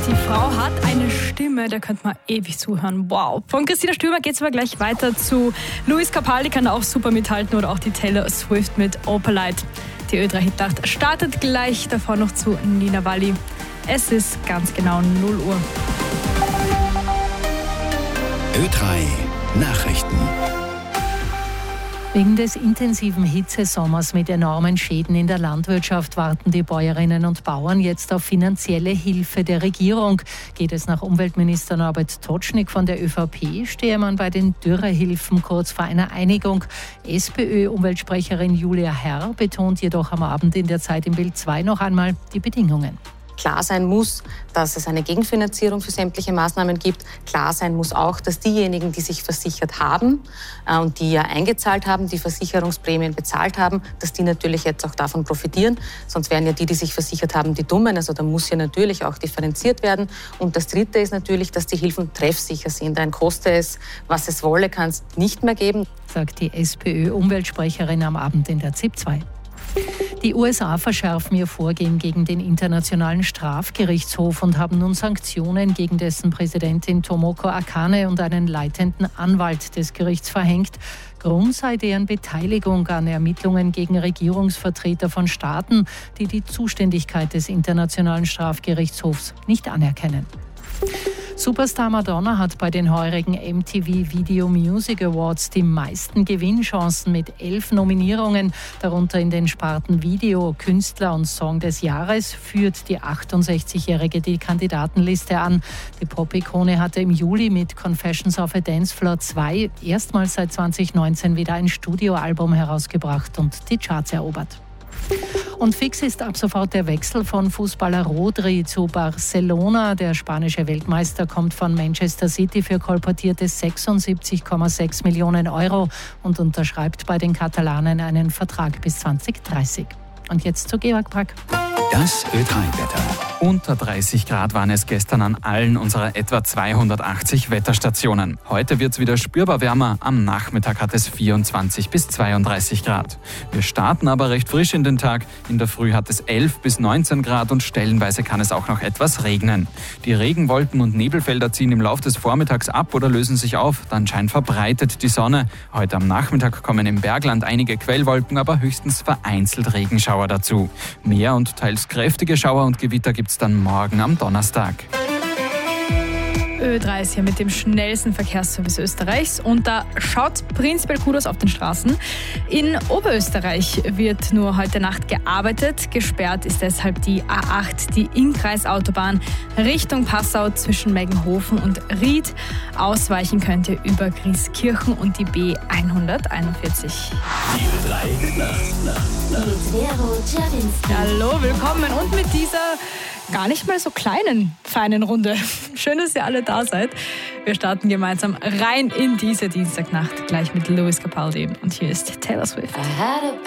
Die Frau hat eine Stimme, da könnte man ewig zuhören. Wow. Von Christina Stürmer geht es aber gleich weiter zu Lewis Capaldi, kann da auch super mithalten, oder auch die Taylor Swift mit Opalite. Die Ö3-Hitnacht startet gleich, davor noch zu Nina Walli. Es ist ganz genau 0 Uhr. Ö3 Nachrichten. Wegen des intensiven Hitzesommers mit enormen Schäden in der Landwirtschaft warten die Bäuerinnen und Bauern jetzt auf finanzielle Hilfe der Regierung. Geht es nach Umweltminister Norbert Totschnig von der ÖVP, stehe man bei den Dürrehilfen kurz vor einer Einigung. SPÖ-Umweltsprecherin Julia Herr betont jedoch am Abend in der Zeit im Bild 2 noch einmal die Bedingungen. Klar sein muss, dass es eine Gegenfinanzierung für sämtliche Maßnahmen gibt. Klar sein muss auch, dass diejenigen, die sich versichert haben und die ja eingezahlt haben, die Versicherungsprämien bezahlt haben, dass die natürlich jetzt auch davon profitieren. Sonst wären ja die sich versichert haben, die Dummen. Also da muss ja natürlich auch differenziert werden. Und das Dritte ist natürlich, dass die Hilfen treffsicher sind. Ein koste es, was es wolle, kann es nicht mehr geben, sagt die SPÖ-Umweltsprecherin am Abend in der ZIP 2. Die USA verschärfen ihr Vorgehen gegen den Internationalen Strafgerichtshof und haben nun Sanktionen gegen dessen Präsidentin Tomoko Akane und einen leitenden Anwalt des Gerichts verhängt. Grund sei deren Beteiligung an Ermittlungen gegen Regierungsvertreter von Staaten, die die Zuständigkeit des Internationalen Strafgerichtshofs nicht anerkennen. Superstar Madonna hat bei den heurigen MTV Video Music Awards die meisten Gewinnchancen mit 11 Nominierungen, darunter in den Sparten Video, Künstler und Song des Jahres, führt die 68-Jährige die Kandidatenliste an. Die Pop-Ikone hatte im Juli mit Confessions of a Dance Floor 2 erstmals seit 2019 wieder ein Studioalbum herausgebracht und die Charts erobert. Und fix ist ab sofort der Wechsel von Fußballer Rodri zu Barcelona. Der spanische Weltmeister kommt von Manchester City für kolportierte 76,6 Millionen Euro und unterschreibt bei den Katalanen einen Vertrag bis 2030. Und jetzt zu Georg Brack. Das Ö3-Wetter. Unter 30 Grad waren es gestern an allen unserer etwa 280 Wetterstationen. Heute wird es wieder spürbar wärmer. Am Nachmittag hat es 24 bis 32 Grad. Wir starten aber recht frisch in den Tag. In der Früh hat es 11 bis 19 Grad und stellenweise kann es auch noch etwas regnen. Die Regenwolken und Nebelfelder ziehen im Laufe des Vormittags ab oder lösen sich auf. Dann scheint verbreitet die Sonne. Heute am Nachmittag kommen im Bergland einige Quellwolken, aber höchstens vereinzelt Regenschauer dazu. Mehr und teils kräftige Schauer und Gewitter gibt es dann morgen am Donnerstag. Ö3 ist hier mit dem schnellsten Verkehrsservice Österreichs und da schaut prinzipiell gut aus auf den Straßen. In Oberösterreich wird nur heute Nacht gearbeitet. Gesperrt ist deshalb die A8, die Innkreisautobahn Richtung Passau zwischen Meggenhofen und Ried. Ausweichen könnt ihr über Grieskirchen und die B141. Hallo, willkommen und mit dieser gar nicht mal so kleinen, feinen Runde. Schön, dass ihr alle da seid. Wir starten gemeinsam rein in diese Dienstagnacht, gleich mit Lewis Capaldi. Und hier ist Taylor Swift. I had a